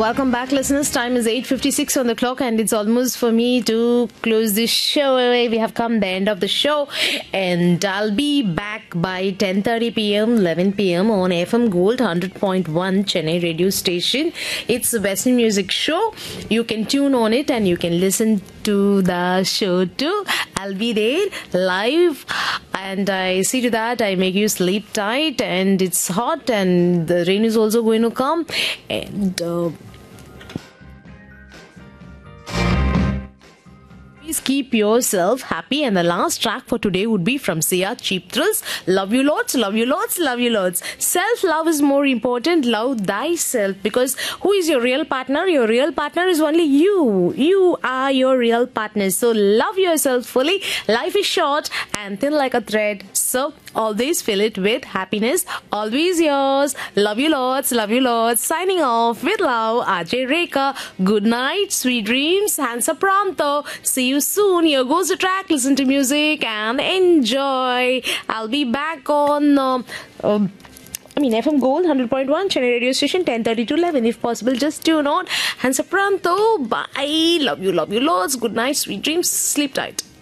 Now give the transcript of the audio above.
Welcome back, listeners. Time is 8:56 on the clock, and it's almost for me to close this show. We have come the end of the show, and I'll be back by 10:30 p.m., 11 p.m. on FM Gold 100.1 Chennai radio station. It's the Western Music Show. You can tune on it, and you can listen to the show too. I'll be there live, and I see to that I make you sleep tight. And it's hot, and the rain is also going to come, and please keep yourself happy. And the last track for today would be from Sia, Cheap Thrills. Love you lots, love you lots, love you lots. Self-love is more important. Love thyself, because who is your real partner? Your real partner is only you. You are your real partner. So love yourself fully. Life is short and thin like a thread. So always fill it with happiness. Always yours. Love you lots, love you lots. Signing off with love, Ajay Rekha. Good night, sweet dreams. Hansa pronto. See you soon. Here goes the track. Listen to music and enjoy. I'll be back on FM Gold 100.1 Chennai radio station 10:30 to 11. If possible, just tune on. Hansa pronto. Bye. Love you lots. Good night, sweet dreams. Sleep tight.